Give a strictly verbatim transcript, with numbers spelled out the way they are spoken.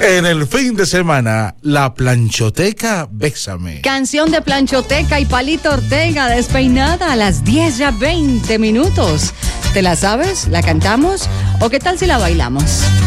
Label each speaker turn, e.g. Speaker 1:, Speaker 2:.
Speaker 1: En el fin de semana, la planchoteca Bésame.
Speaker 2: Canción de Planchoteca y Palito Ortega, Despeinada, a las diez ya veinte minutos. ¿Te la sabes? ¿La cantamos? ¿O qué tal si la bailamos?